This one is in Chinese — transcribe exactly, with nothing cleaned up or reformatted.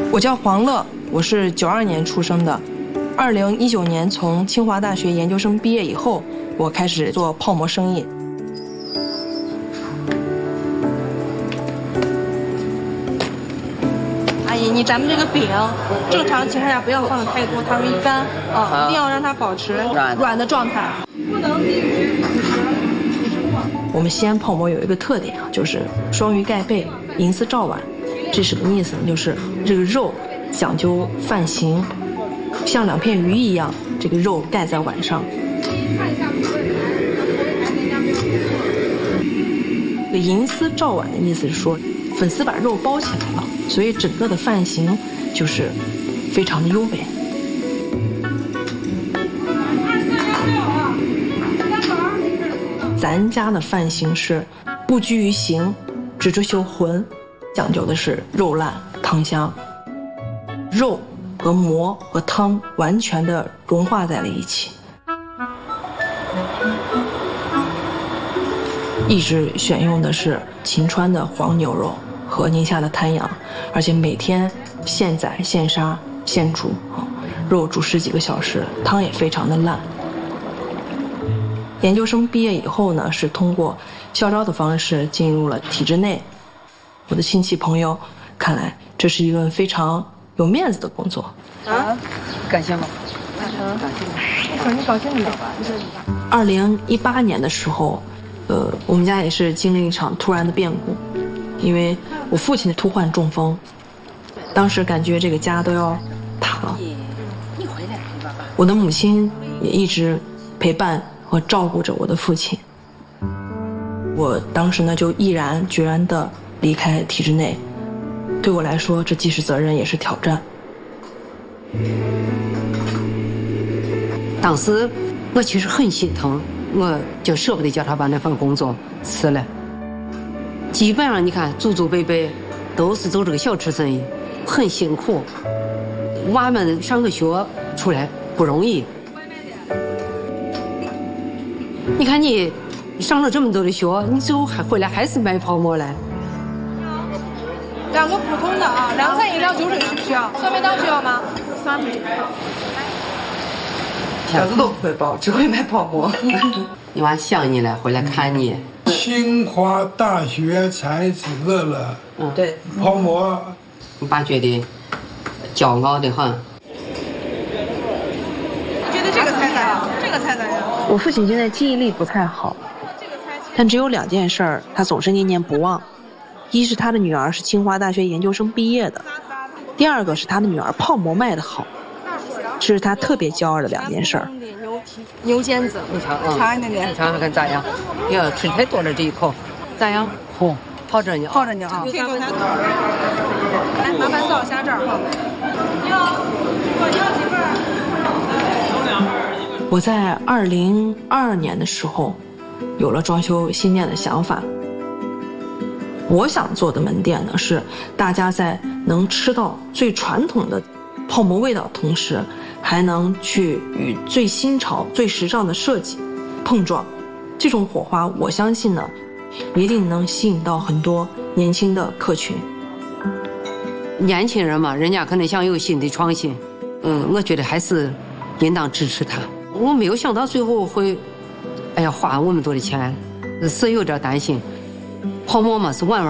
我叫黄乐，我是九二年出生的。二零一九年从清华大学研究生毕业以后，我开始做泡馍生意。阿姨，你咱们这个饼，正常情况下不要放的太多，它容易干啊，一定要让它保持软的状态。不能低于五十。我们西安泡馍有一个特点啊，就是双鱼盖被，银丝罩碗。这什么意思呢？就是这个肉讲究饭形，像两片鱼一样，这个肉盖在碗上。这个银丝罩碗的意思是说，粉丝把肉包起来了，所以整个的饭形就是非常的优美。咱家的饭形是不拘于形，只追求浑，讲究的是肉烂汤香，肉和馍和汤完全的融化在了一起。一直选用的是秦川的黄牛肉和宁夏的滩羊，而且每天现宰现杀现煮，肉煮十几个小时，汤也非常的烂。研究生毕业以后呢，是通过校招的方式进入了体制内。我的亲戚朋友看来，这是一份非常有面子的工作。 啊，感谢吗？ 感谢。你高兴了吧？二零一八年的时候，呃，我们家也是经历一场突然的变故，因为我父亲突患中风，当时感觉这个家都要塌了。我的母亲也一直陪伴和照顾着我的父亲。我当时呢就毅然决然地离开体制内，对我来说这既是责任也是挑战。 当时我其实很心疼，我就舍不得叫他把那份工作辞了。基本上你看祖祖辈辈都是走这个小吃生意，很辛苦，娃们上个学出来不容易。你看你上了这么多的学，你最后还回来还是卖泡馍来。 两个普通的啊，凉菜、饮料、酒水需不需要？酸梅汤需要吗？酸梅。 小子都不会包，只会卖泡馍。你娃想你了，回来看你。 清华大学才子乐乐， 嗯，对， 泡馍， 我爸觉得骄傲的很。 你觉得这个菜咋样？这个菜咋样？我父亲现在记忆力不太好，但只有两件事儿他总是念念不忘。一是他的女儿是清华大学研究生毕业的，第二个是他的女儿泡馍卖得好，这是他特别骄傲的两件事儿。牛腱子， 你尝，嗯， 尝一点点， 你尝尝看咋样？你要吃太多了这一口，咋样？好，好着呢， 好着呢啊！来，麻烦扫一下这儿哈。你好，我要几份？我在二零二二年的时候，有了装修新店的想法。我想做的门店呢，是大家在能吃到最传统的泡馍味道的同时，还能去与最新潮、最时尚的设计碰撞。这种火花，我相信呢，一定能吸引到很多年轻的客群。 年轻人嘛，人家可能想有新的创新，嗯，我觉得还是应当支持他。我没有想到最后会，哎呀，花我们多的钱，是有点担心。泡馍嘛是万万